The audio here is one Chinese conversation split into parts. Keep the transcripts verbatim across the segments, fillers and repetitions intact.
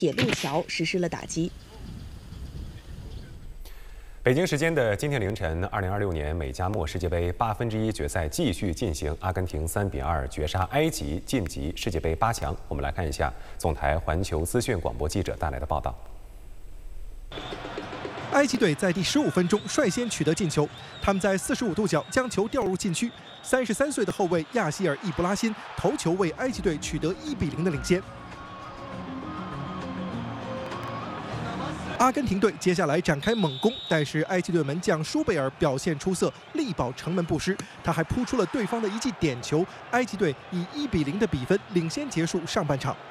铁路桥实施了打击。 北京时间的今天凌晨，二零二六年美加墨世界杯八分之一决赛继续进行，阿根廷三比二绝杀埃及，晋级世界杯八强。我们来看一下总台环球资讯广播记者带来的报道。 埃及队在第十五分钟率先取得进球，他们在四十五度角将球吊入禁区，三十三岁的后卫亚希尔·易布拉辛头球为埃及队取得一比零的领先。 阿根廷队接下来展开猛攻，但是埃及队门将舒贝尔表现出色，力保城门不失。他还扑出了对方的一记点球，埃及队以一比零的比分领先结束上半场。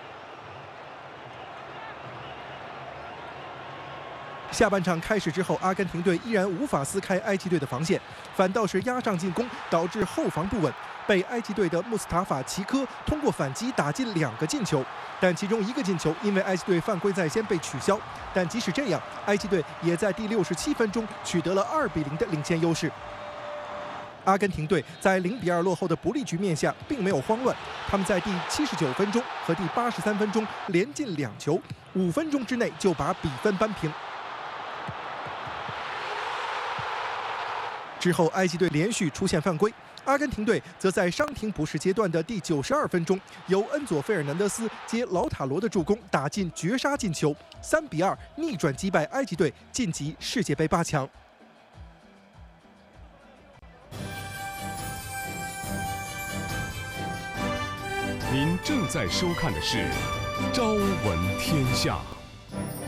下半场开始之后，阿根廷队依然无法撕开埃及队的防线，反倒是压上进攻，导致后防不稳，被埃及队的穆斯塔法·齐科通过反击打进两个进球。 但其中一个进球因为埃及队犯规在先被取消，但即使这样，埃及队也在第六十七分钟取得了二比零的领先优势。阿根廷队在零比二落后的不利局面下，并没有慌乱，他们在第七十九分钟和第八十三分钟连进两球，五分钟之内就把比分扳平。之后，埃及队连续出现犯规。 阿根廷队则在伤停补时阶段的第九十二分钟，由恩佐·费尔南德斯接劳塔罗的助攻打进绝杀进球，三比二逆转击败埃及队，晋级世界杯八强。 您正在收看的是《朝闻天下》。